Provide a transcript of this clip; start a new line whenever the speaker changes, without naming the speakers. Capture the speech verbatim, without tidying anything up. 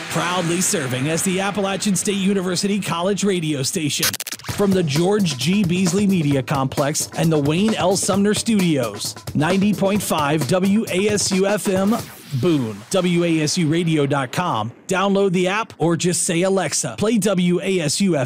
Proudly serving as the Appalachian State University College radio station. From the George G. Beasley Media Complex and the Wayne L. Sumner Studios. ninety point five W A S U F M, Boone. W A S U radio dot com. Download the app or just say, Alexa, play W A S U F M.